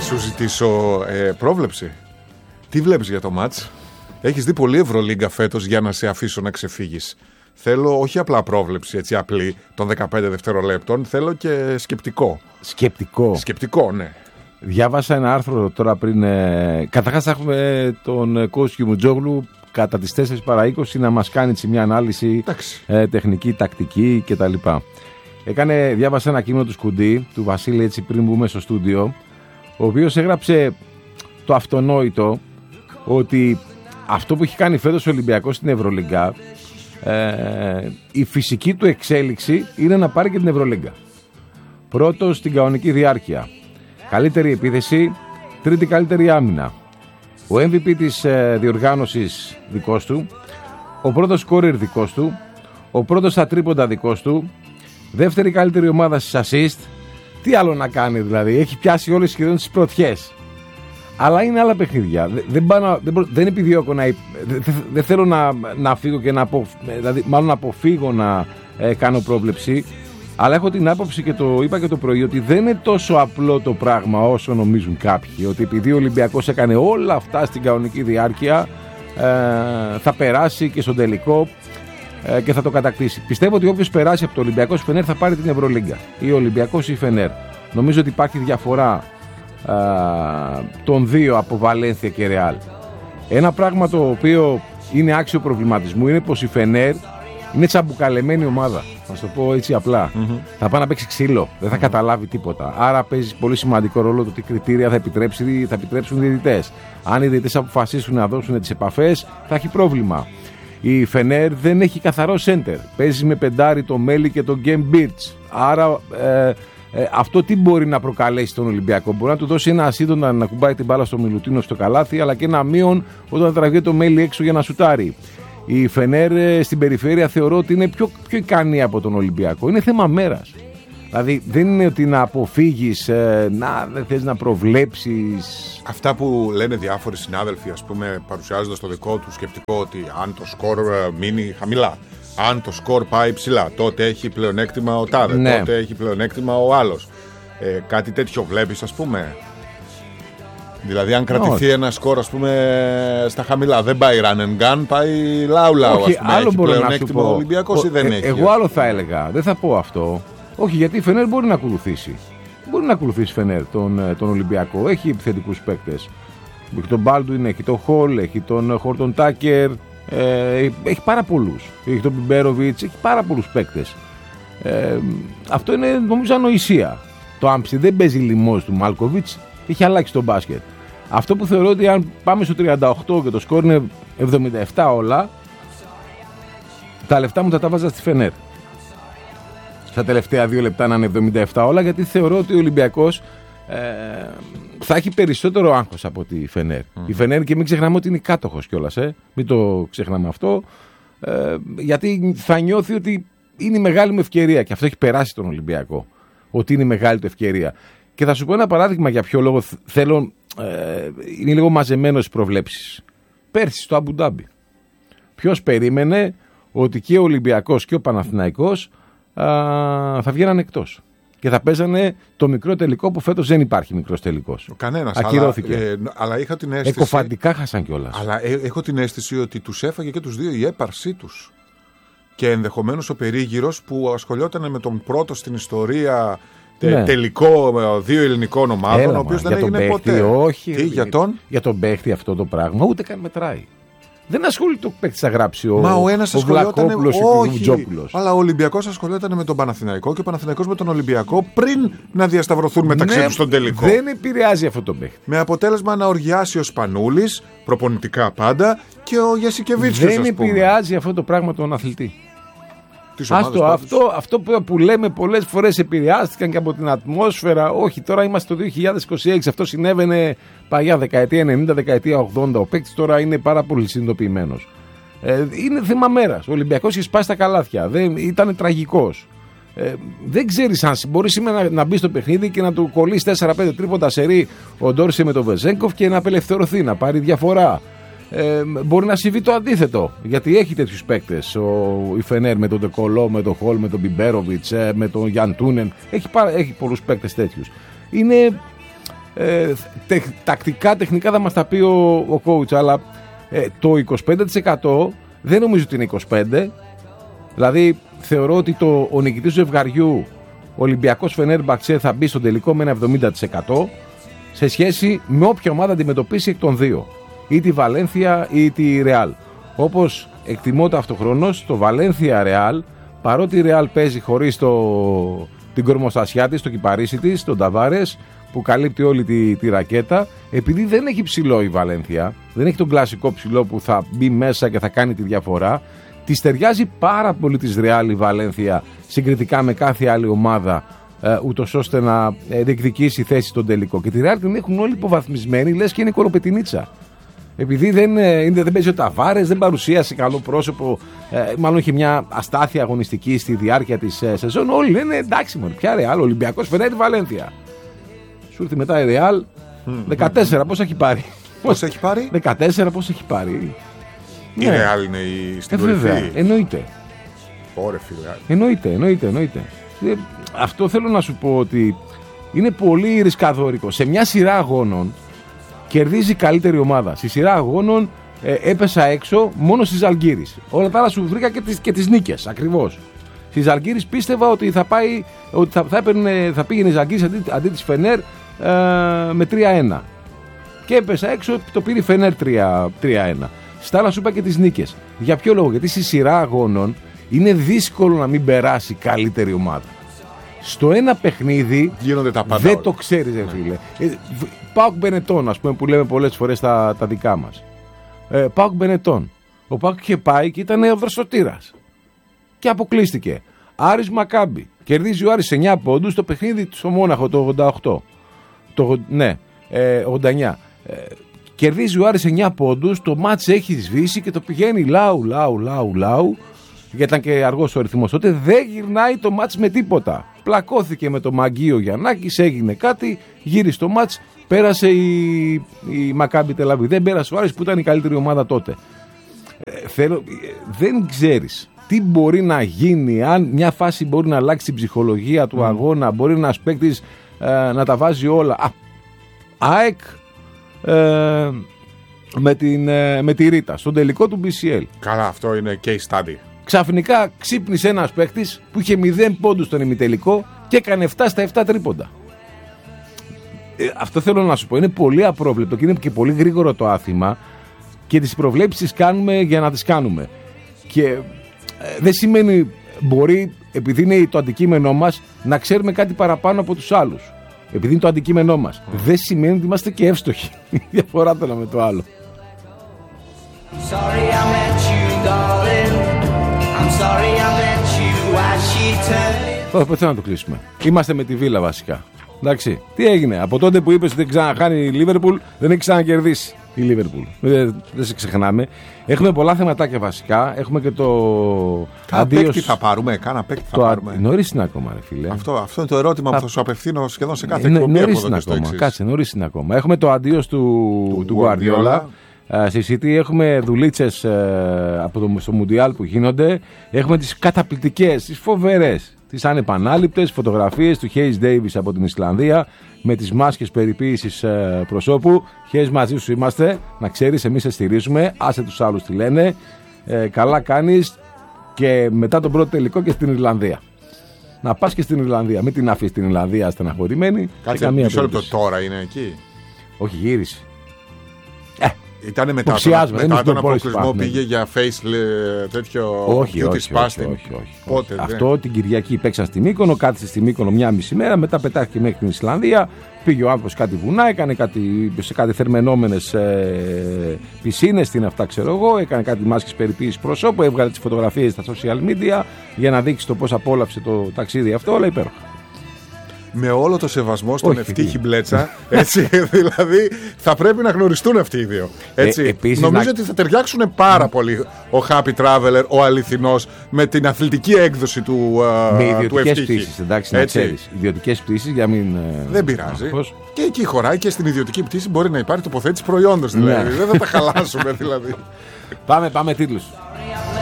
σου ζητήσω πρόβλεψη. Τι βλέπεις για το μάτς? Έχεις δει πολύ Ευρωλίγκα φέτος για να σε αφήσω να ξεφύγεις. Θέλω όχι απλά πρόβλεψη, έτσι απλή, των 15 δευτερολέπτων. Θέλω και σκεπτικό. Σκεπτικό, ναι. Διάβασα ένα άρθρο τώρα πριν. Καταρχάς θα έχουμε τον coach Κιμουτζόγλου κατά τις 4 παρά 20 να μας κάνει μια ανάλυση τεχνική, τακτική κτλ. Διάβασα ένα κείμενο του Σκουντή, του Βασίλη, έτσι πριν μπούμε στο στούντιο, ο οποίος έγραψε το αυτονόητο ότι αυτό που έχει κάνει φέτος ο Ολυμπιακός στην Ευρωλίγκα, η φυσική του εξέλιξη είναι να πάρει και την Ευρωλίγκα. Πρώτος στην κανονική διάρκεια, καλύτερη επίθεση, τρίτη καλύτερη άμυνα, ο MVP της διοργάνωσης δικός του, ο πρώτος σκόρερ δικός του, ο πρώτος στα τρίποντα δικός του, δεύτερη καλύτερη ομάδα στις assist. Τι άλλο να κάνει δηλαδή? Έχει πιάσει όλες σχεδόν τις πρωτιές. Αλλά είναι άλλα παιχνίδια. Δεν επιδιώκω δεν θέλω να φύγω και μάλλον να αποφύγω να κάνω πρόβλεψη. Αλλά έχω την άποψη και το είπα και το πρωί ότι δεν είναι τόσο απλό το πράγμα όσο νομίζουν κάποιοι. Ότι επειδή ο Ολυμπιακός έκανε όλα αυτά στην κανονική διάρκεια θα περάσει και στον τελικό και θα το κατακτήσει. Πιστεύω ότι όποιος περάσει από το Ολυμπιακός Φενέρ θα πάρει την Ευρωλίγκα. Ή ο Ολυμπιακός ή η Φενέρ. Νομίζω ότι υπάρχει διαφορά των δύο από Βαλένθια και Ρεάλ. Ένα πράγμα το οποίο είναι άξιο προβληματισμού είναι πως η Φενέρ είναι τσαμπουκαλεμένη ομάδα. Θα σου το πω έτσι απλά. Θα πάει να παίξει ξύλο. Δεν θα καταλάβει τίποτα. Άρα παίζει πολύ σημαντικό ρόλο το τι κριτήρια θα επιτρέψουν οι διαιτητές. Αν οι διαιτητές αποφασίσουν να δώσουν τις επαφές, θα έχει πρόβλημα. Η Φενέρ δεν έχει καθαρό σέντερ. Παίζει με πεντάρι το Μέλι και το Γκέμ Μπίρτς. Άρα αυτό τι μπορεί να προκαλέσει τον Ολυμπιακό? Μπορεί να του δώσει ένα ασύντονα να κουμπάει την μπάλα στο Μιλουτίνο στο καλάθι, αλλά και ένα μείον όταν τραβεί το Μέλι έξω για να σουτάρει. Η Φενέρ στην περιφέρεια θεωρώ ότι είναι πιο ικανή από τον Ολυμπιακό. Είναι θέμα μέρας. Δηλαδή δεν είναι ότι να αποφύγεις, δεν θες να προβλέψεις. Αυτά που λένε διάφοροι συνάδελφοι, ας πούμε, παρουσιάζοντας το δικό του σκεπτικό, ότι αν το σκορ μείνει χαμηλά, αν το σκορ πάει ψηλά, τότε έχει πλεονέκτημα ο τάδε, τότε έχει πλεονέκτημα ο άλλος. Κάτι τέτοιο βλέπεις, ας πούμε? Δηλαδή αν κρατηθεί ένα σκορ, ας πούμε, στα χαμηλά, δεν πάει run and gun, πάει λαου-λαου, ας πούμε. Άλλο έχει πλεονέκτημα ο Ολυμπιακός ή δεν έχει? Εγώ άλλο θα έλεγα, δεν θα πω αυτό. Όχι, γιατί η Φενέρ μπορεί να ακολουθήσει. Μπορεί να ακολουθήσει η Φενέρ τον Ολυμπιακό. Έχει επιθετικούς παίκτες. Έχει τον Μπάλντουιν, έχει τον Χολ, έχει τον Χόρτον Τάκερ. Έχει πάρα πολλούς. Έχει τον Μπιμπέροβιτς, έχει πάρα πολλούς παίκτες. Αυτό είναι, νομίζω, ανοησία. Το Άμψη δεν παίζει λιμός του Μάλκοβιτς, έχει αλλάξει το μπάσκετ. Αυτό που θεωρώ ότι αν πάμε στο 38 και το σκορ είναι 77 όλα, τα λεφτά μου θα τα βάζα στη Φενέρ. Στα τελευταία 2 λεπτά να είναι 77 όλα, γιατί θεωρώ ότι ο Ολυμπιακός θα έχει περισσότερο άγχος από τη Φενέρ. Η Φενέρ, και μην ξεχνάμε ότι είναι κάτοχος κιόλας, μην το ξεχνάμε αυτό, γιατί θα νιώθει ότι είναι η μεγάλη μου ευκαιρία, και αυτό έχει περάσει τον Ολυμπιακό, ότι είναι η μεγάλη του ευκαιρία. Και θα σου πω ένα παράδειγμα για ποιο λόγο θέλω, είναι λίγο μαζεμένο στις προβλέψεις. Πέρσι στο Αμπουντάμπι, ποιος περίμενε ότι και ο Ολυμπιακός και ο Παναθηναϊκός θα βγαίναν εκτός και θα παίζανε το μικρό τελικό, που φέτος δεν υπάρχει μικρός τελικός. Κανένας. Ακυρώθηκε. Αλλά είχα την αίσθηση. Εκοφαντικά χάσαν κιόλας. Αλλά έχω την αίσθηση ότι τους έφαγε και τους δύο η έπαρσή τους. Και ενδεχομένως ο περίγυρος που ασχολιόταν με τον πρώτο στην ιστορία τελικό 2 ελληνικών ομάδων, ο οποίος δεν έγινε ποτέ. Όχι. Τι, για τον παίχτη αυτό το πράγμα ούτε καν μετράει. Δεν ασχολείται ο παίκτης να γράψει ο Βλακόπουλος ή ο Κουτζόπουλος. Αλλά ο Ολυμπιακός ασχολιόταν με τον Παναθηναϊκό και ο Παναθηναϊκός με τον Ολυμπιακό πριν να διασταυρωθούν μεταξύ τους στον τελικό. Δεν επηρεάζει αυτό το παίκτη. Με αποτέλεσμα να οργιάσει ο Σπανούλης, προπονητικά πάντα, και ο Γιασικεβίτσιος. Δεν επηρεάζει αυτό το πράγμα τον αθλητή. Αυτό που λέμε πολλές φορές, επηρεάστηκαν και από την ατμόσφαιρα. Όχι, τώρα είμαστε το 2026. Αυτό συνέβαινε παλιά, δεκαετία 90, δεκαετία 80. Ο παίκτης τώρα είναι πάρα πολύ συνειδητοποιημένος. Είναι θέμα μέρας. Ο Ολυμπιακός είχε σπάσει τα καλάθια. Ήταν τραγικός. Δεν ξέρεις αν μπορεί σήμερα να μπει στο παιχνίδι και να του κολλήσει 4-5 τρίποντα σερί ο Ντόρσε με τον Βεζένκοφ και να απελευθερωθεί, να πάρει διαφορά. Μπορεί να συμβεί το αντίθετο, γιατί έχει τέτοιους παίκτες η Φενέρ, με τον Ντεκολό, με τον Χολ, με τον Μπιμπέροβιτς, με τον Γιαντούνεν. Έχει πολλούς παίκτες τέτοιους. Είναι Τακτικά, τεχνικά θα μας τα πει ο coach, αλλά το 25% δεν νομίζω ότι είναι 25%. Δηλαδή θεωρώ ότι ο νικητής του ζευγαριού Ολυμπιακός Φενέρμπαξε θα μπει στο τελικό με ένα 70% σε σχέση με όποια ομάδα αντιμετωπίσει εκ των δύο, ή τη Βαλένθια ή τη Ρεάλ. Όπως εκτιμώ ταυτοχρόνως το Βαλένθια Ρεάλ, παρότι η Ρεάλ παίζει χωρίς την κορμοστασιά της, το κυπαρίσι της, τον Ταβάρες, που καλύπτει όλη τη ρακέτα, επειδή δεν έχει ψηλό η Βαλένθια, δεν έχει τον κλασικό ψηλό που θα μπει μέσα και θα κάνει τη διαφορά, της ταιριάζει πάρα πολύ της Ρεάλ η Βαλένθια συγκριτικά με κάθε άλλη ομάδα, ούτως ώστε να διεκδικήσει θέση στον τελικό. Και τη Ρεάλ την έχουν όλοι υποβαθμισμένη, λες και είναι κοροπετινίτσα. Επειδή δεν παίζει ο Ταβάρες, δεν παρουσίασε καλό πρόσωπο, μάλλον είχε μια αστάθεια αγωνιστική στη διάρκεια της σεζόν, όλοι λένε εντάξει μωρέ, ποια Ρεάλ, Ολυμπιακός Φενέρ Βαλένθια. Σου ήρθε μετά η Ρεάλ, 14 πώς έχει πάρει. Πώς έχει πάρει? 14 πώς έχει πάρει. Η Ρεάλ είναι στην κορυφή. Βέβαια, εννοείται. Ωραία φίλε. Εννοείται. Αυτό θέλω να σου πω, ότι είναι πολύ ρισκαδόρικο. Σε μια σειρά αγώνων κερδίζει καλύτερη ομάδα. Στη σειρά αγώνων έπεσα έξω μόνο στη Ζαλγκίρις. Όλα τα άλλα σου βρήκα και τις νίκες, ακριβώς. Στη Ζαλγκίρις πίστευα ότι θα πήγαινε η Ζαλγκίρις αντί της Φενέρ με 3-1. Και έπεσα έξω, το πήρε η Φενέρ 3-1. Στα άλλα σου είπα και τις νίκες. Για ποιο λόγο? Γιατί στη σειρά αγώνων είναι δύσκολο να μην περάσει καλύτερη ομάδα. Στο ένα παιχνίδι γίνονται τα πάντα. Δεν το ξέρεις, φίλε. Πάοκ Μπενετών, ας πούμε, που λέμε πολλές φορές τα δικά μας. Πάοκ Μπενετών. Ο Πάοκ είχε πάει και ήταν ο δροσοτήρας. Και αποκλείστηκε. Άρης Μακάμπι. Κερδίζει ο Άρης 9 πόντους το παιχνίδι στο Μόναχο το 88. 89. Κερδίζει ο Άρης 9 πόντους, το μάτς έχει σβήσει και το πηγαίνει λαου. Γιατί ήταν και αργός ο ρυθμός. Τότε δεν γυρνάει το μάτς με τίποτα. Πλακώθηκε με το Μαγκίο Γιαννάκης, έγινε κάτι, γύρισε το μάτς, πέρασε η Μακάμπι Τελαβή. Δεν πέρασε ο Άρης που ήταν η καλύτερη ομάδα τότε. Δεν ξέρεις τι μπορεί να γίνει, αν μια φάση μπορεί να αλλάξει την ψυχολογία του αγώνα, μπορεί ένας παίκτης να τα βάζει όλα. ΑΕΚ με τη Ρίτα στον τελικό του BCL. Καλά, αυτό είναι case study. Ξαφνικά ξύπνησε ένας παίκτης που είχε 0 πόντους στον ημιτελικό και έκανε 7 στα 7 τρίποντα. Αυτό θέλω να σου πω. Είναι πολύ απρόβλεπτο και είναι και πολύ γρήγορο το άθλημα και τις προβλέψεις κάνουμε για να τις κάνουμε. Και δεν σημαίνει, μπορεί, επειδή είναι το αντικείμενό μας, να ξέρουμε κάτι παραπάνω από τους άλλους. Επειδή είναι το αντικείμενό μας. Δεν σημαίνει ότι είμαστε και εύστοχοι. Η διαφορά το ένα με το άλλο. Όχι, θέλω να το κλείσουμε. Είμαστε με τη Βίλα βασικά. Εντάξει, τι έγινε? Από τότε που είπες ότι δεν ξαναχάνει η Λίβερπουλ, δεν έχει ξανακερδίσει η Λίβερπουλ. Δεν σε ξεχνάμε. Έχουμε πολλά θεματάκια βασικά. Έχουμε και το αντίο. Τι θα πάρουμε, κάνα παίκτη θα πάρουμε. Νωρίς είναι ακόμα, ρε φίλε. Αυτό είναι το ερώτημα που θα σου απευθύνω σχεδόν σε κάθε εκπομπή. Νωρίς είναι ακόμα. Κάτσε, νωρίς είναι ακόμα. Έχουμε το αντίο του Guardiola. Στη City έχουμε δουλίτσες στο Μουντιάλ που γίνονται. Έχουμε τις καταπληκτικές, τις φοβερές, τις ανεπανάληπτες φωτογραφίες του Hayes Davis από την Ισλανδία με τις μάσκες περιποίησης προσώπου. Hayes, μαζί σου είμαστε, να ξέρεις, εμείς σε στηρίζουμε, άσε τους άλλους τι λένε. Καλά κάνεις, και μετά τον πρώτο τελικό και στην Ιρλανδία. Να πας και στην Ιρλανδία, μην την αφήσεις την Ιρλανδία στεναχωρημένη. Κάτσε, μισό λεπτό, τώρα είναι εκεί? Όχι, γύρισε. Ήτανε μετά τον αποκλεισμό, πήγε για face τέτοιο. Όχι. Πότε, αυτό την Κυριακή παίξαν στη Μύκονο, κάθισε στη Μύκονο μια μισή μέρα, μετά πετάχθηκε μέχρι την Ισλανδία, πήγε ο άνθρωπος κάτι βουνά, έκανε σε κάτι θερμαινόμενες πισίνες, τι είναι αυτά ξέρω εγώ, έκανε κάτι μάσκες περιποίησης προσώπου, έβγαλε τις φωτογραφίες στα social media για να δείξει το πώς απόλαυσε το ταξίδι αυτό, όλα υπέροχα. Με όλο το σεβασμό στον Ευτύχη Μπλέτσα, έτσι, δηλαδή θα πρέπει να γνωριστούν αυτοί οι δύο. Έτσι. Νομίζω ότι θα ταιριάξουν πάρα πολύ ο Happy Traveler, ο αληθινός, με την αθλητική έκδοση του με ιδιωτικές πτήσεις, εντάξει, να ξέρεις. Ιδιωτικές πτήσεις, για μην. Δεν πειράζει. Και εκεί χωράει, και στην ιδιωτική πτήση μπορεί να υπάρχει τοποθέτηση προϊόντος, δηλαδή. Δεν θα τα χαλάσουμε, δηλαδή. Πάμε τίτλους.